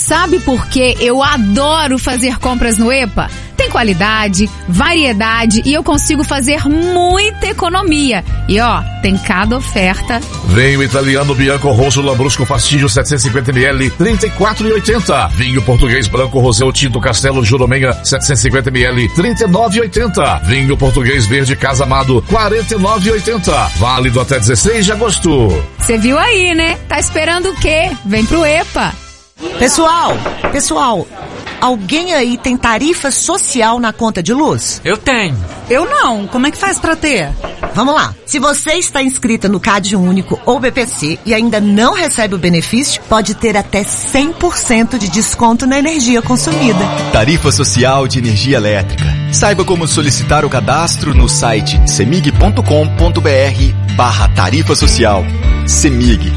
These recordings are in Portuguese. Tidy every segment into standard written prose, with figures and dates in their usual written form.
Sabe por que eu adoro fazer compras no EPA? Tem qualidade, variedade e eu consigo fazer muita economia. E ó, tem cada oferta. Vinho italiano Bianco Rosso Lambrusco Fastígio 750ml, 34,80. Vinho português branco Roseu Tinto Castelo Jurumenha 750ml, 39,80. Vinho português verde Casa Amado, 49,80. Válido até 16 de agosto. Você viu aí, né? Tá esperando o quê? Vem pro EPA. Pessoal, alguém aí tem tarifa social na conta de luz? Eu tenho. Eu não. Como é que faz pra ter? Vamos lá. Se você está inscrita no CAD Único ou BPC e ainda não recebe o benefício, pode ter até 100% de desconto na energia consumida. Tarifa Social de Energia Elétrica. Saiba como solicitar o cadastro no site cemig.com.br/tarifa social. Cemig.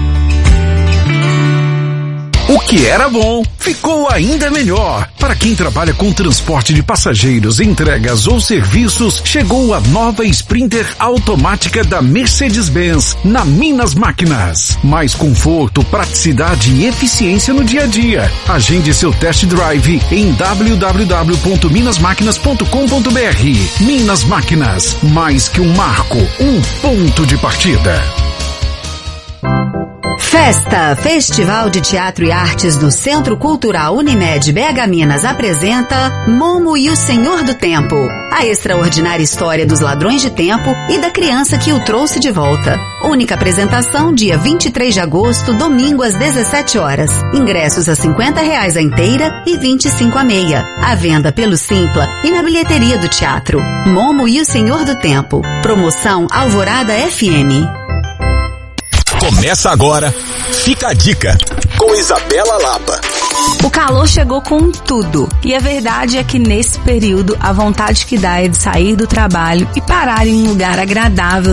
O que era bom, ficou ainda melhor. Para quem trabalha com transporte de passageiros, entregas ou serviços, chegou a nova Sprinter automática da Mercedes-Benz na Minas Máquinas. Mais conforto, praticidade e eficiência no dia a dia. Agende seu test drive em www.minasmaquinas.com.br. Minas Máquinas, mais que um marco, um ponto de partida. Festival de Teatro e Artes do Centro Cultural Unimed BH Minas apresenta Momo e o Senhor do Tempo, a extraordinária história dos ladrões de tempo e da criança que o trouxe de volta. Única apresentação dia 23 de agosto, domingo às 17 horas. Ingressos a R$50 a inteira e 25 a meia. À venda pelo Simpla e na bilheteria do teatro. Momo e o Senhor do Tempo. Promoção Alvorada FM. Começa agora, Fica a Dica, com Isabela Lapa. O calor chegou com tudo, e a verdade é que nesse período a vontade que dá é de sair do trabalho e parar em um lugar agradável